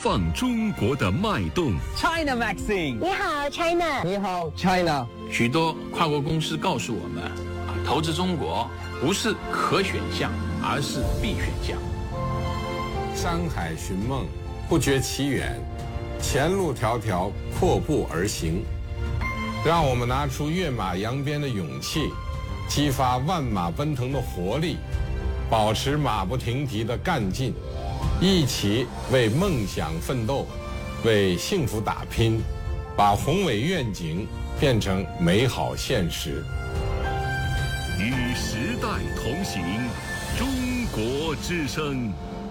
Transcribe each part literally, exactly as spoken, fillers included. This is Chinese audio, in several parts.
放中国的脉动。 China Maxine， 你好 China， 你好 China。 许多跨国公司告诉我们，啊，投资中国不是可选项，而是必选项。 山海寻梦，不觉其远，前路迢迢，阔步而行。让我们拿出跃马扬鞭的勇气，激发万马奔腾的活力，保持马不停蹄的干劲，一起为梦想奋斗，为幸福打拼，把宏伟愿景变成美好现实。 与时代同行，中国之声。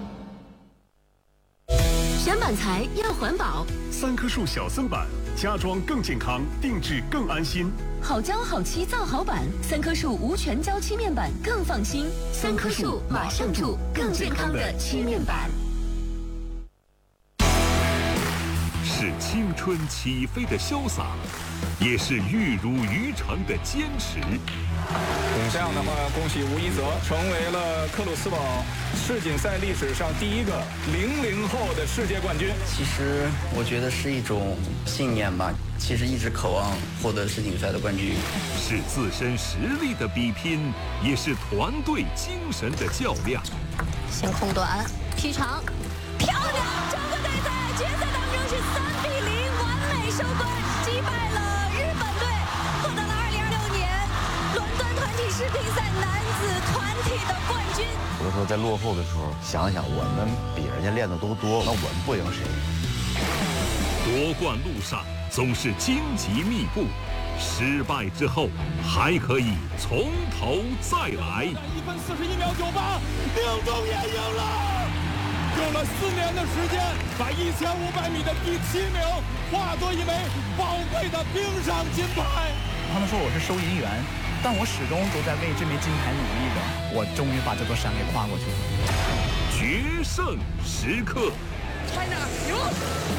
选板材要环保， 三棵树小森板，家装更健康，定制更安心。 好胶好漆造好板，三棵树无全胶漆面板更放心。三棵树马上住，更健康的漆面板。 是青春起飞的潇洒，也是玉汝于成的坚持。 这样的话，恭喜吴一泽成为了克鲁斯堡世锦赛历史上第一个零零后的世界冠军。 其实我觉得是一种信念吧，其实一直渴望获得世锦赛的冠军。 是自身实力的比拼，也是团队精神的较量。 先空短， 劈长，漂亮！中国队在决赛当中是三比零完美收官，击败了日本队，获得了二零二六年伦敦团体世乒赛男子团体的冠军。 有的时候在落后的时候，想想我们比人家练的都多，那我们不赢谁？ 夺冠路上总是荆棘密布，失败之后还可以从头再来。 一分四十一秒九八，宁中也赢了。用了四年的时间，把一千五百米的第七名化作一枚宝贵的冰上金牌。 他们说我是收银员，但我始终都在为这枚金牌努力着。我终于把这座山给跨过去了。 决胜时刻 China 赢。